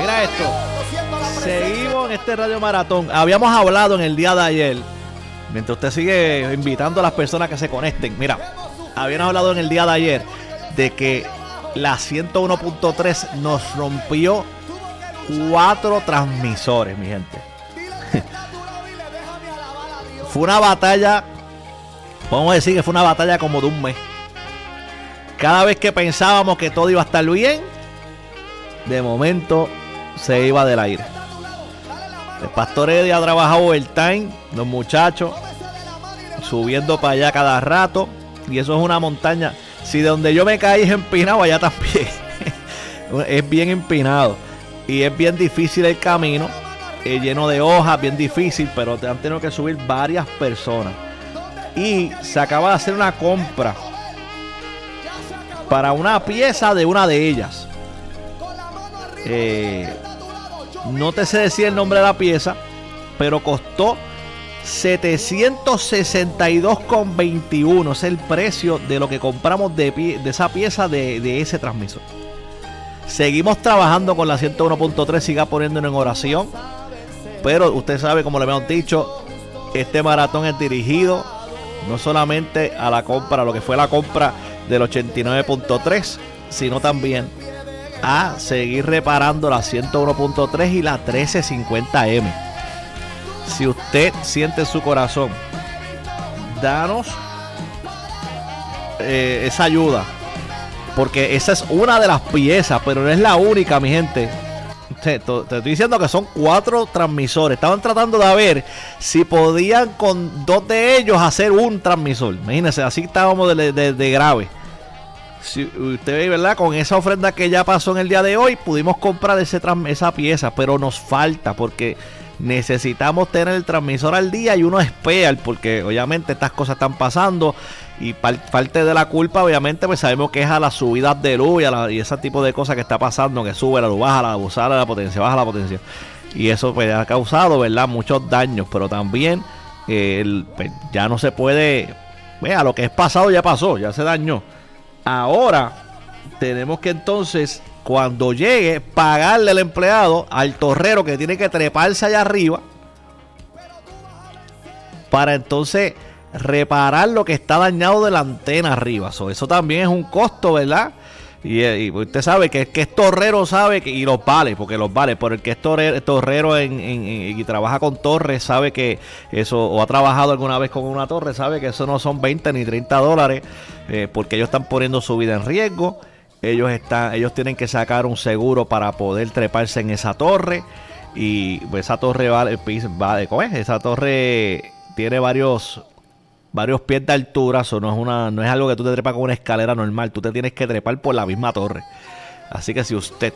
Mira esto. Seguimos en este Radio Maratón. Habíamos hablado en el día de ayer, mientras usted sigue invitando a las personas que se conecten. Mira, habíamos hablado en el día de ayer de que la 101.3 nos rompió 4 transmisores, mi gente. Fue una batalla, podemos decir que fue una batalla como de un mes. Cada vez que pensábamos que todo iba a estar bien, de momento se iba del aire. El Pastor Eddie ha trabajado overtime, los muchachos subiendo para allá cada rato, y eso es una montaña. Si de donde yo me caí es empinado, allá también es bien empinado y es bien difícil el camino, lleno de hojas, bien difícil, pero te han tenido que subir varias personas. Y se acaba de hacer una compra para una pieza de una de ellas. No te sé decir el nombre de la pieza, pero costó 762,21. Es el precio de lo que compramos de esa pieza de ese transmisor. Seguimos trabajando con la 101.3, siga poniéndonos en oración. Pero usted sabe, como le habíamos dicho, este maratón es dirigido no solamente a la compra, lo que fue la compra del 89.3, sino también a seguir reparando la 101.3 y la 1350M. Si usted siente en su corazón, danos esa ayuda, porque esa es una de las piezas, pero no es la única, mi gente. Te estoy diciendo que son 4 transmisores. Estaban tratando de ver si podían con 2 de ellos hacer un transmisor. Imagínense, así estábamos de grave. Si usted ve, ¿verdad? Con esa ofrenda que ya pasó en el día de hoy, pudimos comprar esa pieza, pero nos falta porque necesitamos tener el transmisor al día y uno espera, porque obviamente estas cosas están pasando y parte de la culpa, obviamente, pues sabemos que es a las subidas de luz y ese tipo de cosas que está pasando, que sube la luz, baja la luz, sale la potencia, baja la potencia, y eso pues ha causado, ¿verdad?, muchos daños, pero también pues, ya no se puede, vea, lo que es pasado ya pasó, ya se dañó. Ahora tenemos que entonces, cuando llegue, pagarle al empleado, al torrero que tiene que treparse allá arriba, para entonces reparar lo que está dañado de la antena arriba. Eso también es un costo, ¿verdad? Y usted sabe que es torrero, sabe que, y los vale, porque los vale, por el que es torrero y trabaja con torres, sabe que eso, o ha trabajado alguna vez con una torre, sabe que eso no son 20 ni 30 dólares, porque ellos están poniendo su vida en riesgo. Ellos tienen que sacar un seguro para poder treparse en esa torre, y pues, esa torre vale, ¿cómo es? Esa torre tiene varios pies de altura, eso no es algo que tú te trepas con una escalera normal, tú te tienes que trepar por la misma torre. Así que si usted